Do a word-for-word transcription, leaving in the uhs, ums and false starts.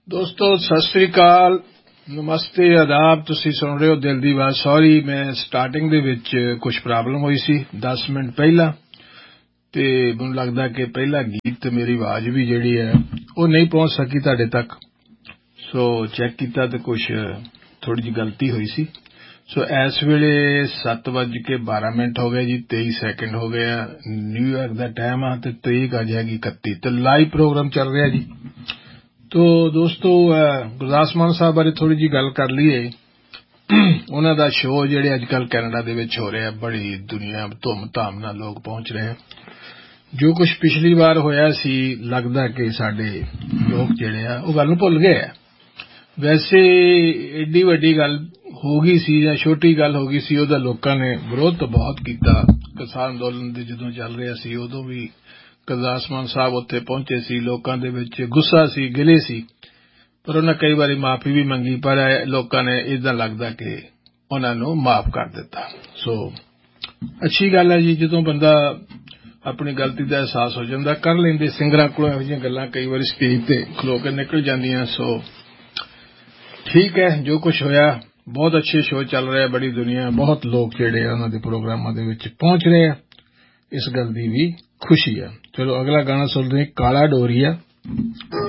ਦੋਸਤੋ ਸਤਿ ਸ੍ਰੀ ਅਕਾਲ, ਨਮਸਤੇ, ਆਦਾਬ। ਤੁਸੀਂ ਸੁਣ ਰਹੇ ਹੋ ਦਿਲ ਦੀ ਆਵਾਜ਼। ਸੌਰੀ, ਮੈਂ ਸਟਾਰਟਿੰਗ ਦੇ ਵਿੱਚ ਕੁਝ ਪ੍ਰੋਬਲਮ ਹੋਈ ਸੀ ਦਸ ਮਿੰਟ ਪਹਿਲਾਂ, ਤੇ ਮੈਨੂੰ ਲੱਗਦਾ ਕਿ ਪਹਿਲਾ ਗੀਤ ਤੇ ਮੇਰੀ ਆਵਾਜ਼ ਵੀ ਜਿਹੜੀ ਹੈ ਉਹ ਨਹੀਂ ਪਹੁੰਚ ਸਕੀ ਤੁਹਾਡੇ ਤੱਕ। ਸੋ ਚੈੱਕ ਕੀਤਾ ਤੇ ਕੁਝ ਥੋੜੀ ਜਿਹੀ ਗਲਤੀ ਹੋਈ ਸੀ। ਸੋ ਇਸ ਵੇਲੇ ਸੱਤ ਵੱਜ ਕੇ ਬਾਰਾਂ ਮਿੰਟ ਹੋ ਗਏ ਜੀ, ਤੇਈ ਸੈਕਿੰਡ ਹੋ ਗਏ ਆ। ਨਿਊਯਾਰਕ ਦਾ ਟਾਈਮ ਆ ਤੇ ਤਰੀਕ ਅੱਜ ਹੈਗੀ ਇਕੱਤੀ ਤੇ ਲਾਈਵ ਪ੍ਰੋਗਰਾਮ ਚੱਲ ਰਿਹਾ ਜੀ। ਤੋ ਦੋਸਤੋ, ਗੁਰਦਾਸ ਮਾਨ ਸਾਹਿਬ ਬਾਰੇ ਥੋੜੀ ਜਿਹੀ ਗੱਲ ਕਰ ਲਈਏ। ਉਹਨਾਂ ਦਾ ਸ਼ੋਅ ਜਿਹੜੇ ਅੱਜ ਕੱਲ੍ਹ ਕੈਨੇਡਾ ਦੇ ਵਿੱਚ ਹੋ ਰਿਹਾ, ਬੜੀ ਦੁਨੀਆ ਧੂਮ ਧਾਮ ਨਾਲ ਲੋਕ ਪਹੁੰਚ ਰਹੇ ਆ। ਜੋ ਕੁਝ ਪਿਛਲੀ ਵਾਰ ਹੋਇਆ ਸੀ, ਲੱਗਦਾ ਕਿ ਸਾਡੇ ਲੋਕ ਜਿਹੜੇ ਆ ਉਹ ਗੱਲ ਨੂੰ ਭੁੱਲ ਗਏ ਆ। ਵੈਸੇ ਏਡੀ ਵੱਡੀ ਗੱਲ ਹੋ ਗਈ ਸੀ ਜਾਂ ਛੋਟੀ ਗੱਲ ਹੋ ਗਈ ਸੀ, ਉਹਦਾ ਲੋਕਾਂ ਨੇ ਵਿਰੋਧ ਤਾਂ ਬਹੁਤ ਕੀਤਾ। ਕਿਸਾਨ ਅੰਦੋਲਨ ਦੇ ਜਦੋਂ ਚੱਲ ਰਿਹਾ ਸੀ ਉਦੋਂ ਵੀ ਗੁਰਦਾਸ ਮਾਨ ਸਾਹਿਬ ਉੱਥੇ ਪਹੁੰਚੇ ਸੀ। ਲੋਕਾਂ ਦੇ ਵਿੱਚ ਗੁੱਸਾ ਸੀ, ਗਿਲੇ ਸੀ, ਪਰ ਉਹਨਾਂ ਕਈ ਵਾਰੀ ਮਾਫੀ ਵੀ ਮੰਗੀ, ਪਰ ਲੋਕਾਂ ਨੇ ਏਦਾਂ ਲੱਗਦਾ ਕਿ ਉਹਨਾਂ ਨੂੰ ਮਾਫ ਕਰ ਦਿੱਤਾ। ਸੋ ਅੱਛੀ ਗੱਲ ਹੈ ਜੀ, ਜਦੋਂ ਬੰਦਾ ਆਪਣੀ ਗਲਤੀ ਦਾ ਅਹਿਸਾਸ ਹੋ ਜਾਂਦਾ, ਕਰ ਲੈਂਦੇ। ਸਿੰਗਰਾਂ ਕੋਲੋਂ ਇਹੋ ਜਿਹੀਆਂ ਗੱਲਾਂ ਕਈ ਵਾਰੀ ਸਟੇਜ ਤੇ ਖਲੋ ਕੇ ਨਿਕਲ ਜਾਂਦੀਆਂ। ਸੋ ਠੀਕ ਹੈ, ਜੋ ਕੁਝ ਹੋਇਆ, ਬਹੁਤ ਅੱਛੇ ਸ਼ੋਅ ਚੱਲ ਰਿਹਾ, ਬੜੀ ਦੁਨੀਆ, ਬਹੁਤ ਲੋਕ ਜਿਹੜੇ ਆ ਉਹਨਾਂ ਦੇ ਪ੍ਰੋਗਰਾਮਾਂ ਦੇ ਵਿੱਚ ਪਹੁੰਚ ਰਹੇ ਆ। ਇਸ ਗੱਲ ਦੀ ਵੀ ਖੁਸ਼ੀ ਹੈ। ਚਲੋ ਅਗਲਾ ਗਾਣਾ ਸੁਣਦੇ, ਕਾਲਾ ਡੋਰੀਆ।